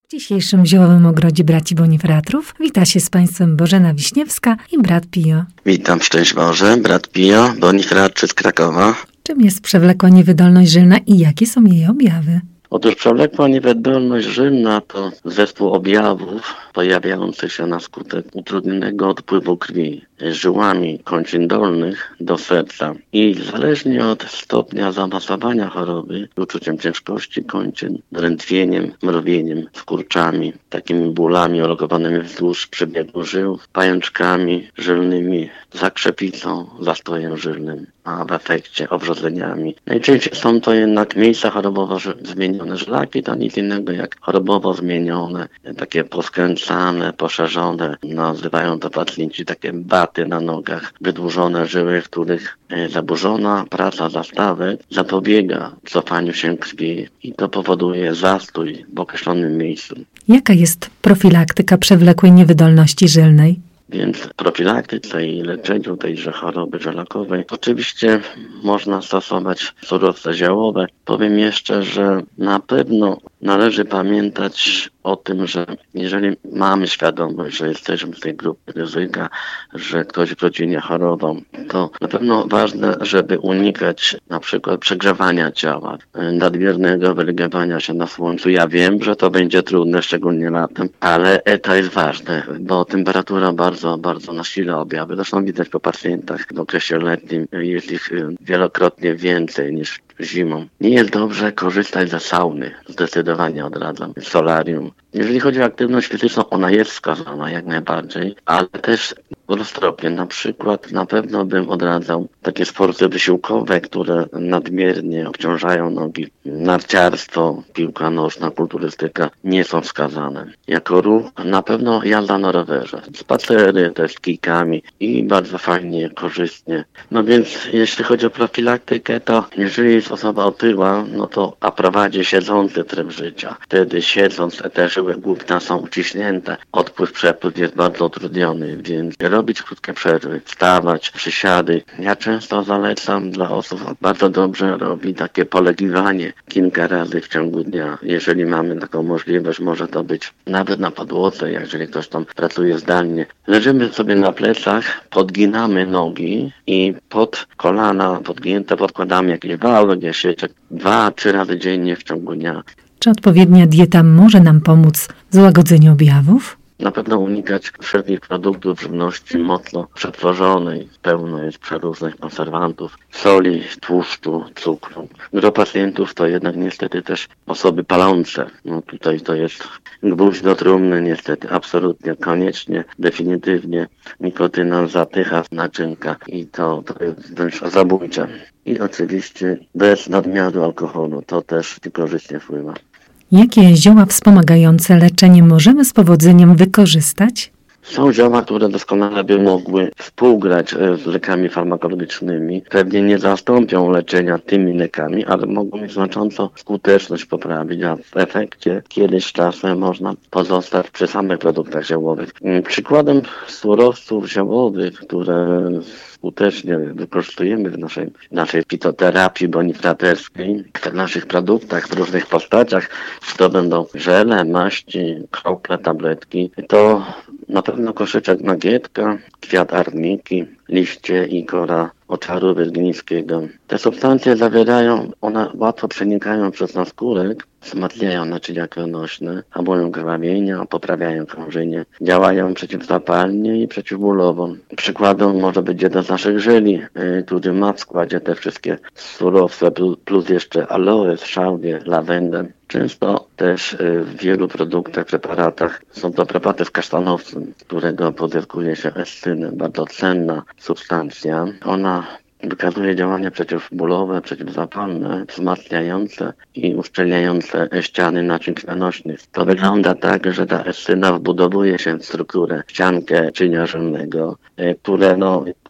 W dzisiejszym Ziołowym Ogrodzie Braci Bonifratrów wita się z Państwem Bożena Wiśniewska i brat Pio. Witam, szczęść Boże, brat Pio, Bonifratrzy z Krakowa. Czym jest przewlekła niewydolność żylna i jakie są jej objawy? Otóż przewlekła niewydolność żylna to zespół objawów pojawiających się na skutek utrudnionego odpływu krwi żyłami kończyn dolnych do serca i zależnie od stopnia zaawansowania choroby, uczuciem ciężkości kończyn, drętwieniem, mrowieniem, skurczami, takimi bólami ulokowanymi wzdłuż przebiegu żył, pajączkami żylnymi, zakrzepicą, zastojem żylnym, a w efekcie obrzodzeniami. Najczęściej są to jednak miejsca chorobowo zmienione żylaki, to nic innego jak chorobowo zmienione, takie poskręcane, poszerzone, nazywają to pacjenci takie baty na nogach, wydłużone żyły, w których zaburzona praca zastawek zapobiega cofaniu się krwi i to powoduje zastój w określonym miejscu. Jaka jest profilaktyka przewlekłej niewydolności żylnej? Więc w profilaktyce i leczeniu tejże choroby żylakowej oczywiście można stosować surowce ziołowe. Powiem jeszcze, że na pewno należy pamiętać o tym, że jeżeli mamy świadomość, że jesteśmy z tej grupy ryzyka, że ktoś w rodzinie chorował, to na pewno ważne, żeby unikać na przykład przegrzewania ciała, nadmiernego wylegiwania się na słońcu. Ja wiem, że to będzie trudne, szczególnie latem, ale to jest ważne, bo temperatura bardzo nasila objawy. Zresztą widać po pacjentach w okresie letnim, jest ich wielokrotnie więcej niż zimą. Nie jest dobrze korzystać ze sauny. Zdecydowanie odradzam. Solarium. Jeżeli chodzi o aktywność fizyczną, ona jest wskazana jak najbardziej, ale też roztropnie. Na przykład na pewno bym odradzał takie sporty wysiłkowe, które nadmiernie obciążają nogi. Narciarstwo, piłka nożna, kulturystyka nie są wskazane. Jako ruch na pewno jazda na rowerze. Spacery też z kijkami i bardzo fajnie, korzystnie. No więc jeśli chodzi o profilaktykę, to jeżeli jest osoba otyła, no to a prowadzi siedzący tryb życia. Wtedy siedząc te żyły główne są uciśnięte. Przepływ jest bardzo utrudniony, więc robić krótkie przerwy, wstawać, przysiady. Ja często zalecam dla osób, bardzo dobrze robi takie polegiwanie kilka razy w ciągu dnia. Jeżeli mamy taką możliwość, może to być nawet na podłodze, jeżeli ktoś tam pracuje zdalnie. Leżymy sobie na plecach, podginamy nogi i pod kolana podgięte podkładamy jakieś wały, sieciek 2-3 razy dziennie w ciągu dnia. Czy odpowiednia dieta może nam pomóc w złagodzeniu objawów? Na pewno unikać wszelkich produktów żywności mocno przetworzonej. Pełno jest przeróżnych konserwantów, soli, tłuszczu, cukru. Gro pacjentów to jednak niestety też osoby palące. No tutaj to jest gwóźdź do trumny niestety, absolutnie, koniecznie, definitywnie. Nikotyna zapycha naczynka i to jest wręcz zabójcze. I oczywiście bez nadmiaru alkoholu, to też korzystnie wpływa. Jakie zioła wspomagające leczenie możemy z powodzeniem wykorzystać? Są zioła, które doskonale by mogły współgrać z lekami farmakologicznymi. Pewnie nie zastąpią leczenia tymi lekami, ale mogą mieć znacząco skuteczność poprawić, a w efekcie kiedyś czasem można pozostać przy samych produktach ziołowych. Przykładem surowców ziołowych, które skutecznie wykorzystujemy w naszej fitoterapii bonifraterskiej, w naszych produktach w różnych postaciach, czy to będą żele, maści, krople, tabletki, to na pewno koszyczek nagietka, kwiat arniki, liście i kora oczaru wyrgnińskiego. Te substancje zawierają, one łatwo przenikają przez naskórek, wzmacniają naczynia krwionośne, hamują krwawienia, poprawiają krążenie, działają przeciwzapalnie i przeciwbólowo. Przykładem może być jeden z naszych żeli, który ma w składzie te wszystkie surowce, plus jeszcze aloes, szałwię, lawendę. Często też w wielu produktach, preparatach są to preparaty z kasztanowcem, z którego pozyskuje się escynę, bardzo cenna substancja. Ona wykazuje działania przeciwbólowe, przeciwzapalne, wzmacniające i uszczelniające ściany naczyń krwionośnych. To wygląda tak, że ta escyna wbudowuje się w strukturę ściankę naczynia żylnego, które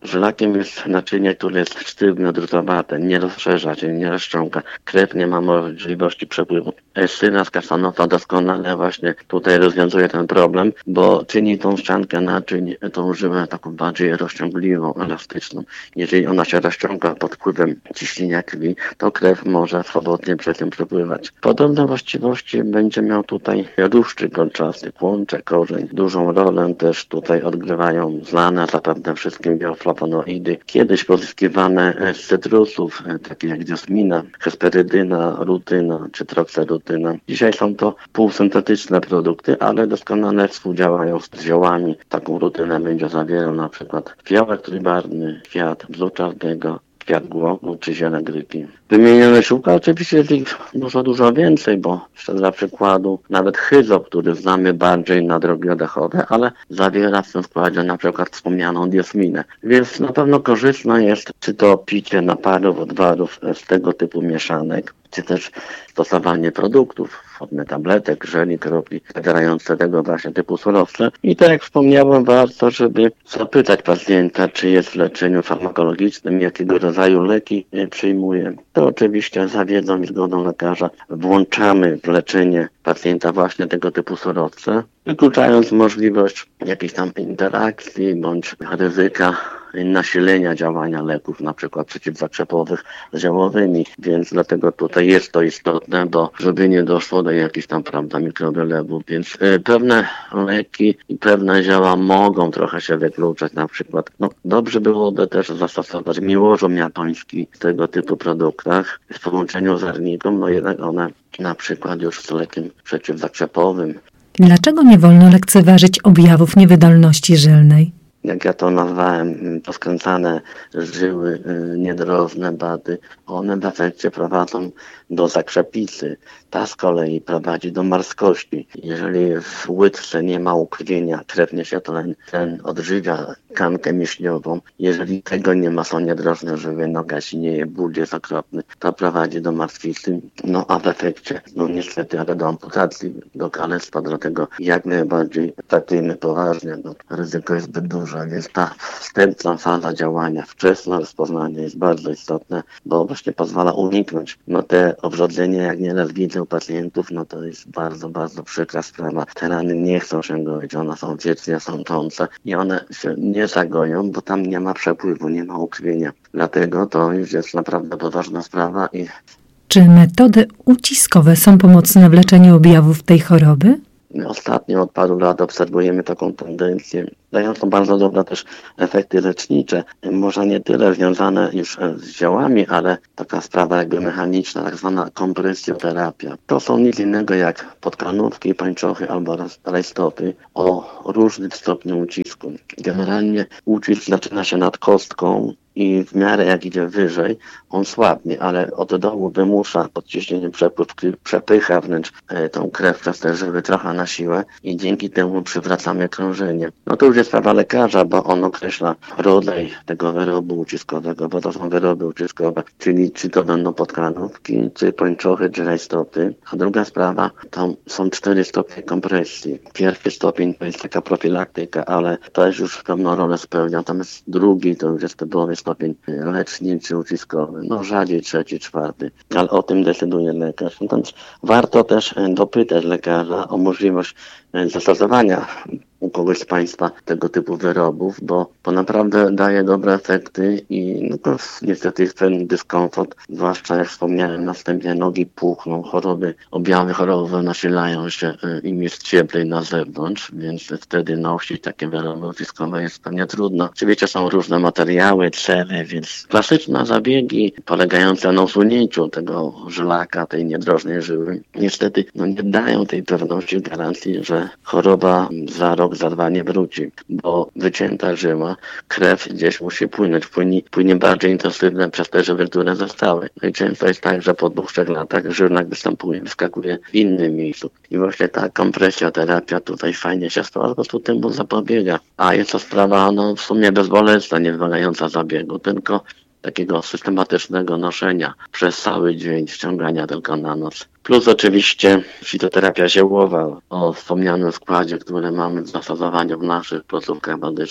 Żylakiem jest naczynie, które jest sztywno, drutowate, nie rozszerza się, nie rozciąga. Krew nie ma możliwości przepływu. Syna z kasanofa doskonale właśnie tutaj rozwiązuje ten problem, bo czyni tą ściankę naczyń, tą żyłę taką bardziej rozciągliwą, elastyczną. Jeżeli ona się rozciąga pod wpływem ciśnienia krwi, to krew może swobodnie przez nią przepływać. Podobne właściwości będzie miał tutaj ruszczyk kolczasty, kłącze, korzeń. Dużą rolę też tutaj odgrywają znane zapewne wszystkim bioflavonoidy, kiedyś pozyskiwane z cytrusów, takie jak diosmina, hesperydyna, rutyna czy trokserutyna. Dzisiaj są to półsyntetyczne produkty, ale doskonale współdziałają z ziołami. Taką rutynę będzie zawierał na przykład fiołek trójbarwny, kwiat bzu czarnego, kwiat głogu czy ziele gryki. Wymienione ziółka oczywiście jest ich dużo więcej, bo jeszcze dla przykładu nawet hyzop, który znamy bardziej na drogi oddechowe, ale zawiera w tym składzie na przykład wspomnianą diosminę. Więc na pewno korzystne jest czy to picie naparów, odwarów z tego typu mieszanek, czy też stosowanie produktów w formie tabletek, żeli, kropli, zawierające tego właśnie typu surowce. I tak jak wspomniałem, warto, żeby zapytać pacjenta, czy jest w leczeniu farmakologicznym, jakiego rodzaju leki przyjmuje. To oczywiście za wiedzą i zgodą lekarza włączamy w leczenie pacjenta właśnie tego typu surowce, wykluczając możliwość jakichś tam interakcji bądź ryzyka nasilenia działania leków, na przykład przeciwzakrzepowych z ziołowymi, więc dlatego tutaj jest to istotne, bo żeby nie doszło do jakichś tam, mikrowylewów, więc pewne leki i pewne zioła mogą trochę się wykluczać, na przykład, dobrze byłoby też zastosować miłożom jatoński w tego typu produktach w połączeniu z arniką, jednak one na przykład już z lekiem przeciwzakrzepowym. Dlaczego nie wolno lekceważyć objawów niewydolności żylnej? Jak ja to nazwałem, poskręcane żyły, niedrożne bady, one w efekcie prowadzą do zakrzepicy. Ta z kolei prowadzi do marskości. Jeżeli w łydce nie ma ukrwienia, krew nie się ten odżywia tkankę mięśniową. Jeżeli tego nie ma, są niedrożne żyły, noga sinieje, ból jest okropny, to prowadzi do martwicy. A w efekcie, niestety, ale do amputacji, do kalectwa, dlatego jak najbardziej traktujemy poważnie, ryzyko jest zbyt duże. Więc ta wstępna faza działania, wczesne rozpoznanie jest bardzo istotne, bo właśnie pozwala uniknąć te obrzodzenie, jak nieraz widzę u pacjentów, to jest bardzo, bardzo przykra sprawa. Te rany nie chcą się goić, one są wiecznie sączące i one się nie zagoją, bo tam nie ma przepływu, nie ma ukrwienia. Dlatego to już jest naprawdę poważna sprawa. Czy metody uciskowe są pomocne w leczeniu objawów tej choroby? Ostatnio od paru lat obserwujemy taką tendencję, dającą bardzo dobre też efekty lecznicze. Może nie tyle związane już z ziołami, ale taka sprawa jakby mechaniczna, tak zwana kompresjoterapia. To są nic innego jak podkanówki, pańczochy albo rajstopy o różnym stopniu ucisku. Generalnie ucisk zaczyna się nad kostką i w miarę jak idzie wyżej, on słabnie, ale od dołu wymusza pod ciśnieniem przepływ, przepycha wręcz tą krew przez te żyły trochę na siłę i dzięki temu przywracamy krążenie. To już jest sprawa lekarza, bo on określa rodzaj tego wyrobu uciskowego, bo to są wyroby uciskowe, czyli czy to będą podkanówki, czy pończochy, czy rajstopy. A druga sprawa, to są 4 stopnie kompresji. Pierwszy stopień to jest taka profilaktyka, ale też już pewną rolę spełnia. Natomiast drugi to już jest typowy stopień leczniczy, uciskowy. Rzadziej 3., 4., ale o tym decyduje lekarz. Natomiast warto też dopytać lekarza o możliwość zastosowania u kogoś z Państwa tego typu wyrobów, bo naprawdę daje dobre efekty i niestety jest ten dyskomfort, zwłaszcza jak wspomniałem na wstępie, nogi puchną, objawy chorobowe nasilają się, im jest cieplej na zewnątrz, więc wtedy nosić takie wyroby uciskowe jest pewnie trudno. Oczywiście są różne materiały, cele, więc klasyczne zabiegi polegające na usunięciu tego żylaka, tej niedrożnej żyły, niestety nie dają tej pewności, gwarancji, że choroba za rok, za 2 nie wróci, bo wycięta żyła, krew gdzieś musi płynąć, płynie bardziej intensywnie przez te żyły, które zostały. I często jest tak, że po 2-3 latach żyłnak występuje, wyskakuje w innym miejscu. I właśnie ta kompresjoterapia tutaj fajnie się po prostu temu zapobiega. A jest to sprawa w sumie bezbolesna, nie wymagająca zabiegu, tylko takiego systematycznego noszenia przez cały dzień, ściągania tylko na noc. Plus oczywiście fitoterapia ziołowa o wspomnianym składzie, który mamy w zastosowaniu w naszych placówkach medycznych.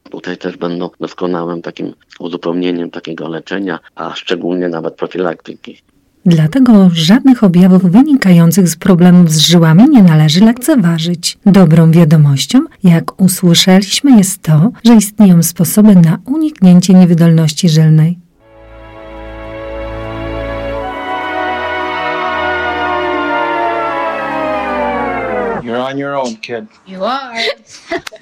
tutaj też będą doskonałym takim uzupełnieniem takiego leczenia, a szczególnie nawet profilaktyki. Dlatego żadnych objawów wynikających z problemów z żyłami nie należy lekceważyć. Dobrą wiadomością, jak usłyszeliśmy, jest to, że istnieją sposoby na uniknięcie niewydolności żylnej. You're on your own, kid. You are.